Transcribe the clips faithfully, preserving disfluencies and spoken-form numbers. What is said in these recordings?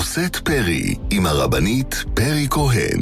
יוסט פרי עם הרבנית פרי כהן.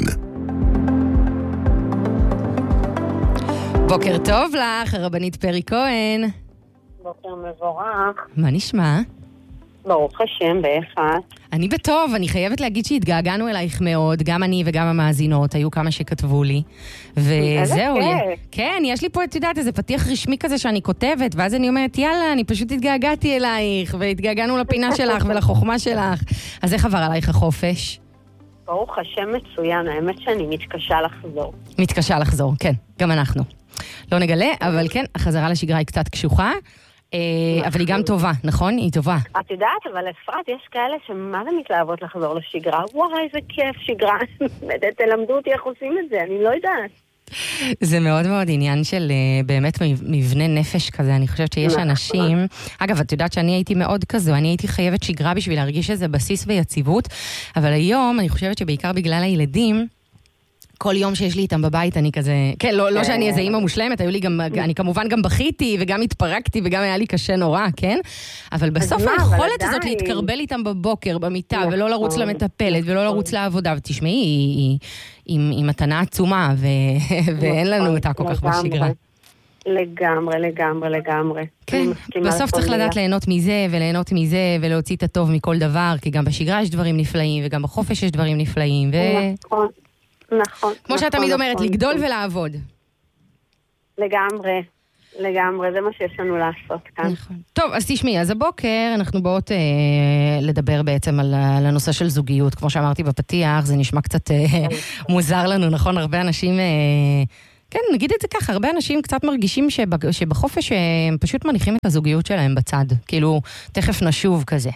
בוקר טוב לך, הרבנית פרי כהן. בוקר מבורך. מה נשמע? ברוך השם, באחד. אני בטוב, אני חייבת להגיד שהתגעגענו אלייך מאוד, גם אני וגם המאזינות, היו כמה שכתבו לי. וזהו, כן, יש לי פה, את יודעת, איזה פתיח רשמי כזה שאני כותבת, ואז אני אומרת, יאללה, אני פשוט התגעגעתי אלייך, והתגעגענו לפינה שלך ולחוכמה שלך. אז איך עבר עלייך החופש? ברוך השם מצוין, האמת שאני מתקשה לחזור. מתקשה לחזור, כן, גם אנחנו. לא נגלה, אבל כן, החזרה לשגרה היא קצת קשוחה. אבל היא גם טובה, נכון? היא טובה. את יודעת, אבל אפרת, יש כאלה שמה זה מתלהבות לחזור לשגרה? וואי, איזה כיף, שגרה. תלמדו אותי איך עושים את זה, אני לא יודעת. זה מאוד מאוד עניין של באמת מבנה נפש כזה. אני חושבת שיש אנשים... אגב, את יודעת שאני הייתי מאוד כזו, אני הייתי חייבת שגרה בשביל להרגיש איזה בסיס ויציבות, אבל היום אני חושבת שבעיקר בגלל הילדים, כל יום שיש לי איתם בבית, אני כזה... כן, לא, לא שאני איזה אימא מושלמת, היו לי גם... אני כמובן גם בכיתי, וגם התפרקתי, וגם היה לי קשה נורא, כן? אבל בסוף היכולת הזאת להתקרבל איתם בבוקר, במיטה, ולא לרוץ למטפלת, ולא לרוץ לעבודה, ותשמעי, היא מתנה עצומה, ואין לנו אותה כל כך בשגרה. לגמרי, לגמרי, לגמרי. כן, בסוף צריך לדעת ליהנות מזה, וליהנות מזה, ולהוציא את הטוב מכל דבר, כי גם בשגרה יש דברים נפלאים, וגם בחופש יש דברים נפלאים, ו... נכון. נכון. כמו שאת תמיד אומרת, לגדול ולעבוד. לגמרי, לגמרי, זה מה שיש לנו לעשות כאן. נכון. טוב, אז תשמעי, אז הבוקר אנחנו באות אה, לדבר בעצם על, על הנושא של זוגיות. כמו שאמרתי בפתיח, זה נשמע קצת אה, מוזר לנו, נכון? הרבה אנשים, אה, כן, נגיד את זה ככה, הרבה אנשים קצת מרגישים שבח, שבחופש הם פשוט מניחים את הזוגיות שלהם בצד. כאילו, תכף נשוב כזה.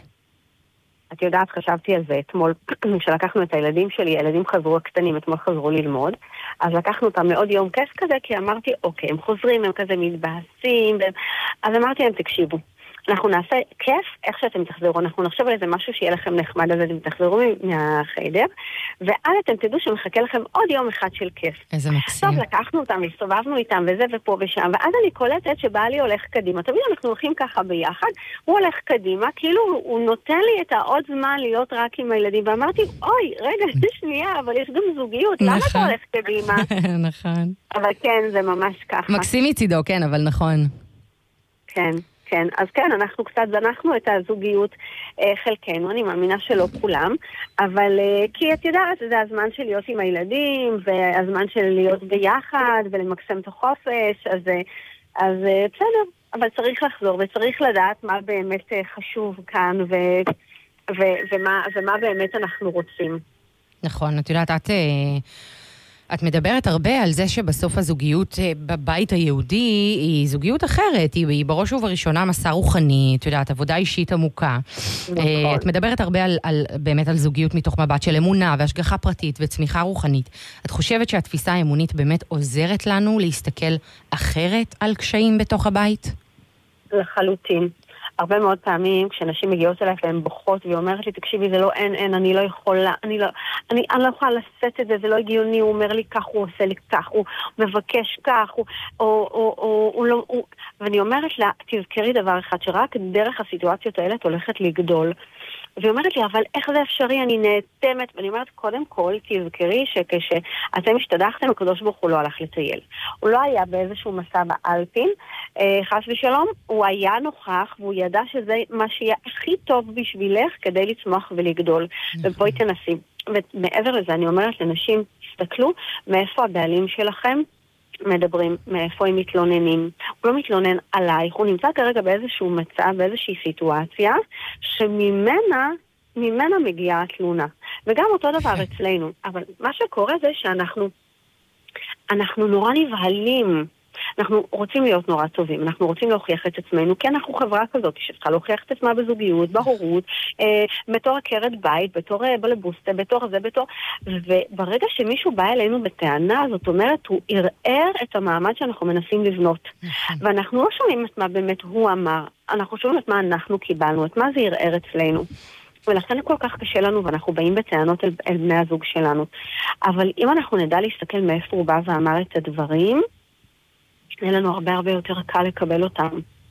את יודעת, חשבתי על זה אתמול, כשלקחנו את הילדים שלי, הילדים חזרו הקטנים, אתמול חזרו ללמוד, אז לקחנו אותם לעוד יום כיף כזה, כי אמרתי, אוקיי, הם חוזרים, הם כזה מתבאסים, והם... אז אמרתי להם, תקשיבו, אנחנו נעשה כיף איך שאתם תחזרו, אנחנו נחשב על איזה משהו שיהיה לכם נחמד, אז אתם תחזרו מהחדר, ואז אתם תדעו שמחכה לכם עוד יום אחד של כיף. איזה מקסים. טוב, לקחנו אותם, הסתובבנו איתם וזה ופה ושם, ואז אני קולטת שבעלי הולך קדימה. תמיד אנחנו הולכים ככה ביחד, הוא הולך קדימה, כאילו הוא נותן לי את העוד זמן להיות רק עם הילדים, ואמרתי, אוי, רגע, שנייה, אבל יש גם זוגיות, למה אתה הולך קדימה? נכון. אבל כן, זה ממש ככה. מקסים מצידו, כן, אבל נכון. כן. כן, אז כן, אנחנו קצת זנחנו את הזוגיות אה, חלקנו, אני מאמינה שלא כולם, אבל אה, כי את יודעת, זה הזמן של להיות עם הילדים, והזמן של להיות ביחד, ולמקסם את החופש, אז, אז אה, בסדר, אבל צריך לחזור, וצריך לדעת מה באמת אה, חשוב כאן, ו, ו, ומה, ומה באמת אנחנו רוצים. נכון, את יודעת, את... את מדברת הרבה על זה שבסוף הזוגיות בבית היהודי היא זוגיות אחרת, היא, היא בראש ובראשונה מסע רוחני, את יודעת, עבודה אישית עמוקה. נכון. את מדברת הרבה על, על, באמת על זוגיות מתוך מבט של אמונה והשגחה פרטית וצמיחה רוחנית. את חושבת שהתפיסה האמונית באמת עוזרת לנו להסתכל אחרת על קשיים בתוך הבית? לחלוטין. הרבה מאוד פעמים כשנשים מגיעות אליי והן בוכות והיא אומרת לי, תקשיבי, זה לא אין, אין, אני לא יכולה, אני לא, אני, אני לא יכולה לשאת את זה, זה לא הגיוני, הוא אומר לי כך, הוא עושה לי כך, הוא מבקש כך, הוא, או, או, או, הוא לא, הוא... ואני אומרת לה, תזכרי דבר אחד, שרק דרך הסיטואציות האלה את הולכת לגדול. והיא אומרת לי, אבל איך זה אפשרי? אני נאטמת. ואני אומרת, קודם כל, תזכרי שכשאתם השתדחתם, הקדוש ברוך הוא לא הלך לטייל. הוא לא היה באיזשהו מסע באלפין, חס ושלום, הוא היה נוכח, והוא ידע שזה מה שיהיה הכי טוב בשבילך כדי לצמוח ולגדול. ובואי תנסי. ומעבר לזה, אני אומרת לנשים, תסתכלו מאיפה הבעלים שלכם מדברים, מאיפה הם מתלוננים. הוא לא מתלונן עלייך, הוא נמצא כרגע באיזשהו מצב, באיזושהי סיטואציה, שממנה, ממנה מגיעה התלונה. וגם אותו דבר אצלנו. אבל מה שקורה זה שאנחנו, אנחנו נורא נבהלים. אנחנו רוצים להיות נורא טובים, אנחנו רוצים להוכיח את עצמנו, כי אנחנו חברה כזאת שצריכה להוכיח את עצמה בזוגיות, בהורות, אה, בתור עקרת בית, בתור אה, בלבוסטה, בתור זה, בתור... וברגע שמישהו בא אלינו בטענה, זאת אומרת, הוא ערער את המעמד שאנחנו מנסים לבנות. ואנחנו לא שומעים את מה באמת הוא אמר, אנחנו שומעים את מה אנחנו קיבלנו, את מה זה ערער אצלנו. ולכן כל כך קשה לנו, ואנחנו באים בטענות אל, אל בני הזוג שלנו. אבל אם אנחנו נדע להסתכל מאיפה הוא בא ואמר את הדברים, יהיה לנו הרבה הרבה יותר קל לקבל אותם.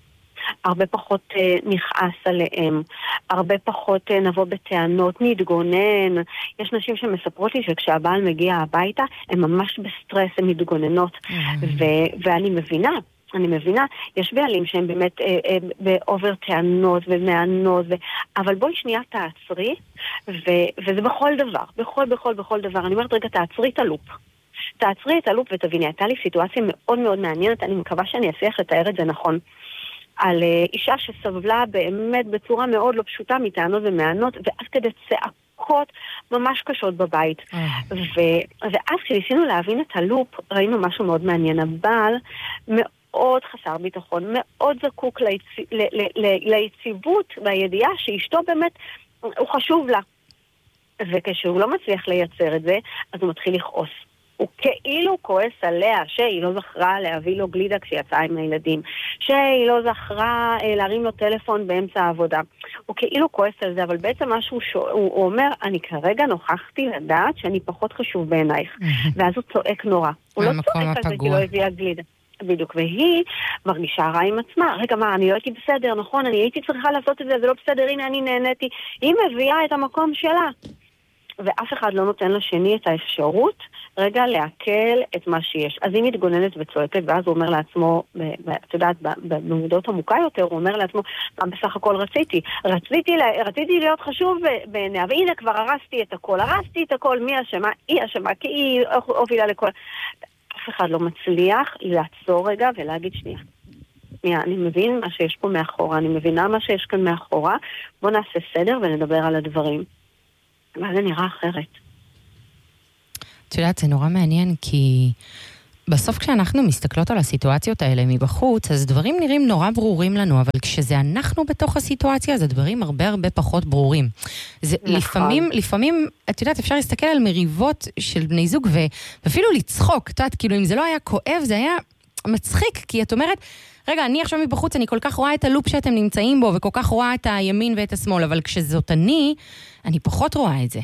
הרבה פחות אה, נכעס עליהם, הרבה פחות אה, נבוא בטענות, נתגונן. יש נשים שמספרות לי שכשהבעל מגיע הביתה, הן ממש בסטרס, הן מתגוננות. ו- ואני מבינה, אני מבינה, יש בעלים שהם באמת אה, אה, באובר טענות ומענות, ו... אבל בואי שנייה תעצרי, ו... וזה בכל דבר, בכל, בכל, בכל דבר. אני אומרת, רגע, תעצרי את הלופ. תעצרי את הלופ ותביני, הייתה לי סיטואציה מאוד מאוד מעניינת, אני מקווה שאני אצליח לתאר את זה נכון, על אה, אישה שסבלה באמת בצורה מאוד לא פשוטה מטענות ומענות, ואז כדי צעקות ממש קשות בבית. ו... ואז כשניסינו להבין את הלופ, ראינו משהו מאוד מעניין. הבעל מאוד מאוד חסר ביטחון, מאוד זקוק ליצ... ל... ל... ל... ליציבות והידיעה שאשתו באמת, הוא חשוב לה. וכשהוא לא מצליח לייצר את זה, אז הוא מתחיל לכעוס. הוא כאילו כועס עליה שהיא לא זכרה להביא לו גלידה כשיצאה עם הילדים, שהיא לא זכרה להרים לו טלפון באמצע העבודה. הוא כאילו כועס על זה, אבל בעצם משהו שהוא הוא אומר, אני כרגע נוכחתי לדעת שאני פחות חשוב בעינייך. ואז הוא צועק נורא. הוא לא צועק על זה כי לא הביאה גלידה. בדיוק, והיא מרגישה רע עם עצמה. רגע, מה, אני לא הייתי בסדר, נכון? אני הייתי צריכה לעשות את זה, זה לא בסדר, הנה אני נהניתי. היא מביאה את המקום שלה. ואף אחד לא נותן לשני את האפשרות רגע להקל את מה שיש. אז היא מתגוננת וצועקת, ואז הוא אומר לעצמו, את יודעת, במודעות עמוקה יותר, הוא אומר לעצמו, מה בסך הכל רציתי? רציתי, רציתי להיות חשוב בעיניה, והנה כבר הרסתי את הכל, הרסתי את הכל, מי אשמה? היא אשמה, כי היא הובילה לכל... אף אחד לא מצליח לעצור רגע ולהגיד שנייה. שנייה, אני מבין מה שיש פה מאחורה, אני מבינה מה שיש כאן מאחורה, בוא נעשה סדר ונדבר על הדברים. אבל זה נראה אחרת. את יודעת, זה נורא מעניין, כי בסוף כשאנחנו מסתכלות על הסיטואציות האלה מבחוץ, אז דברים נראים נורא ברורים לנו, אבל כשזה אנחנו בתוך הסיטואציה, אז הדברים הרבה הרבה פחות ברורים. זה נכון. לפעמים, לפעמים, את יודעת, אפשר להסתכל על מריבות של בני זוג, ואפילו לצחוק, את יודעת, כאילו אם זה לא היה כואב, זה היה מצחיק, כי את אומרת, רגע, אני עכשיו מבחוץ, אני כל כך רואה את הלופ שאתם נמצאים בו, וכל כך רואה את הימין ואת השמאל, אבל כשזאת אני, אני פחות רואה את זה.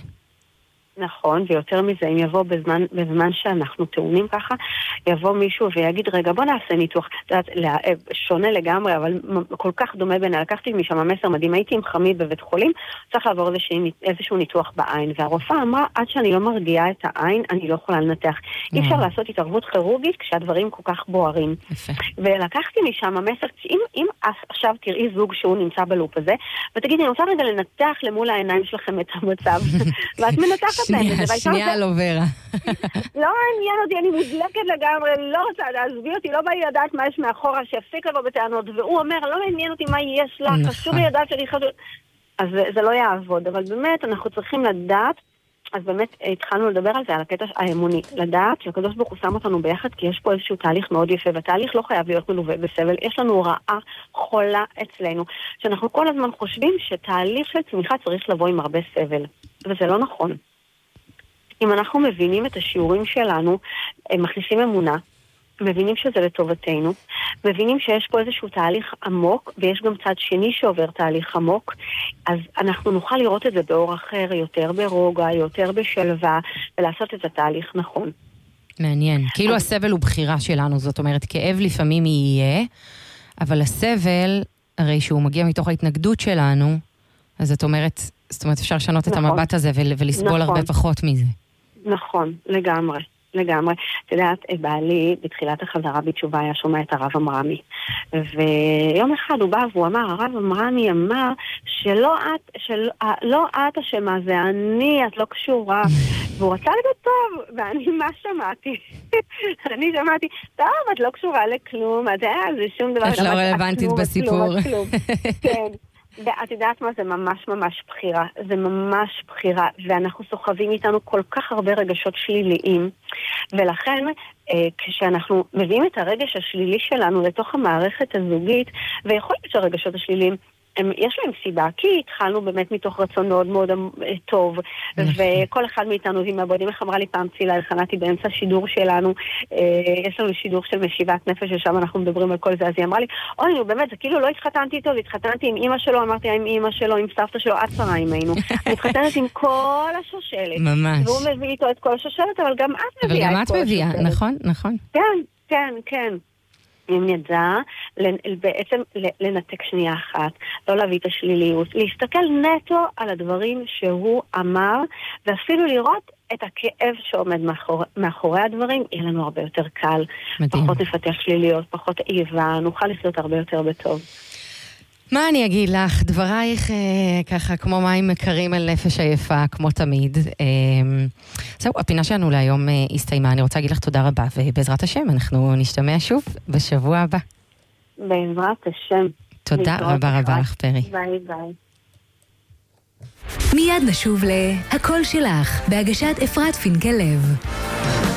נכון, ויותר מזה, אם יבוא בזמן, בזמן שאנחנו טעונים ככה, יבוא מישהו ויגיד, רגע, בוא נעשה ניתוח, את יודעת, שונה לגמרי, אבל כל כך דומה בין, לקחתי משם מסר מדהים, הייתי עם חמי בבית חולים, צריך לעבור איזשהו ניתוח בעין, והרופאה אמרה, עד שאני לא מרגיעה את העין, אני לא יכולה לנתח. אי אפשר לעשות התערבות כירורגית כשהדברים כל כך בוערים. ולקחתי משם מסר, אם, אם עכשיו תראי זוג שהוא נמצא בלופ הזה, ותגידי, אני רוצה רגע לנתח למול העיניים שלכם את המצב, ואת מנתחת שנייה, שנייה על עוברה. לא מעניין אותי, אני מודלקת לגמרי, אני לא רוצה להסביר אותי, לא בא לי לדעת מה יש מאחורה, שיפסיק לבוא בטענות, והוא אומר, לא מעניין אותי מה יש לך, חשוב לי לדעת שאני חשוב... אז זה לא יעבוד, אבל באמת אנחנו צריכים לדעת, אז באמת התחלנו לדבר על זה, על הקטע האמוני, לדעת שהקדוש ברוך הוא שם אותנו ביחד, כי יש פה איזשהו תהליך מאוד יפה, והתהליך לא חייב להיות מלווה בסבל, יש לנו רעה חולה אצלנו, שאנחנו כל הזמן חושבים שתהליך של צמיחה צריך לבוא עם הרבה סבל, וזה לא נכון. אם אנחנו מבינים את השיעורים שלנו, מכניסים אמונה, מבינים שזה לטובתנו, מבינים שיש פה איזשהו תהליך עמוק, ויש גם צד שני שעובר תהליך עמוק, אז אנחנו נוכל לראות את זה באור אחר, יותר ברוגע, יותר בשלווה, ולעשות את התהליך נכון. מעניין. כאילו הסבל הוא בחירה שלנו, זאת אומרת, כאב לפעמים יהיה, אבל הסבל, הרי שהוא מגיע מתוך ההתנגדות שלנו, אז זאת אומרת, זאת אומרת, אפשר לשנות את המבט הזה ולסבול הרבה פחות מזה. נכון, לגמרי. לגמרי. את יודעת, בעלי בתחילת החזרה בתשובה היה שומע את הרב אמרמי. ויום אחד הוא בא והוא אמר, הרב אמרמי אמר שלא את, שלא את אשמה, זה אני, את לא קשורה. והוא רצה לזה טוב, ואני מה שמעתי? אני שמעתי, טוב, את לא קשורה לכלום, את זה שום דבר. את לא רלוונטית בסיפור. כן. ואת יודעת מה, זה ממש ממש בחירה, זה ממש בחירה, ואנחנו סוחבים איתנו כל כך הרבה רגשות שליליים, ולכן אה, כשאנחנו מביאים את הרגש השלילי שלנו לתוך המערכת הזוגית, ויכול להיות שהרגשות השליליים, הם, יש להם סיבה, כי התחלנו באמת מתוך רצון מאוד מאוד טוב, וכל אחד מאיתנו הביא מהבודים, איך אמרה לי פעם צילה, הכנתי באמצע שידור שלנו, יש לנו שידור של משיבת נפש, ששם אנחנו מדברים על כל זה, אז היא אמרה לי, אוי, נו, באמת, זה כאילו לא התחתנתי איתו, התחתנתי עם אמא שלו, אמרתי עם אמא שלו, עם סבתא שלו, עד שרה עמנו. אני התחתנת עם כל השושלת. ממש. והוא מביא איתו את כל השושלת, אבל גם את מביאה את כל השושלת. אבל גם את מביאה, נכון, נכון. כן, כן, כן. אם נדע, בעצם לנתק שנייה אחת, לא להביא את השליליות, להסתכל נטו על הדברים שהוא אמר, ואפילו לראות את הכאב שעומד מאחורי, מאחורי הדברים, יהיה לנו הרבה יותר קל. מדהים. פחות נפתח שליליות, פחות איבה, נוכל לחיות הרבה יותר בטוב. מה אני אגיד לך? דברייך אה, ככה כמו מים מקרים על נפש עייפה, כמו תמיד. אה, זהו, הפינה שלנו להיום אה, הסתיימה. אני רוצה להגיד לך תודה רבה, ובעזרת השם אנחנו נשתמע שוב בשבוע הבא. בעזרת השם. תודה רבה רבה לך, פרי. ביי ביי. מיד נשוב ל-הקול שלך, בהגשת אפרת פינקל לב.